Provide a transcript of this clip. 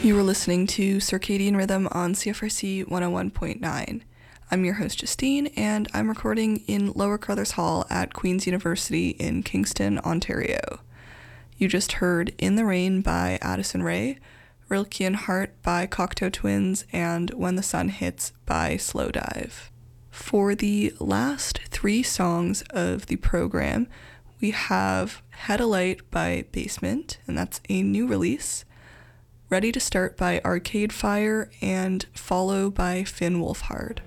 You are listening to Circadian Rhythm on CFRC 101.9. I'm your host, Justine, and I'm recording in Lower Carruthers Hall at Queen's University in Kingston, Ontario. You just heard In the Rain by Addison Rae, Rilke and Hart by Cocteau Twins, and When the Sun Hits by Slowdive. For the last three songs of the program, we have Head Alight by Basement, and that's a new release, Ready to Start by Arcade Fire, and Follow by Finn Wolfhard.